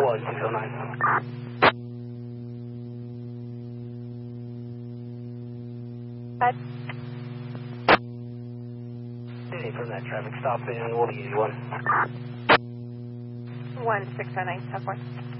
609. From that traffic stop in Woolly 81. 1609, 10-4.